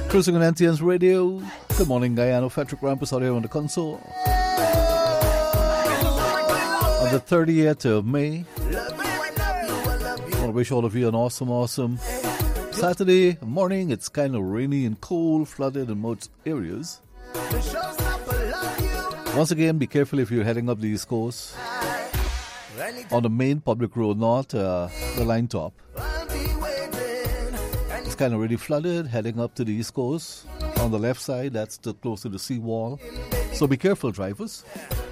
Cruising on NTN's radio. Good morning, Guyana. Patrick Rampus out here on the console. On the 30th of May. I want to wish all of you an awesome Saturday morning. It's kind of rainy and cold, flooded in most areas. Once again, be careful if you're heading up the East Coast. On the main public road, not the line top. It's kind of really flooded, heading up to the East Coast. On the left side, that's close to the seawall. So be careful, drivers.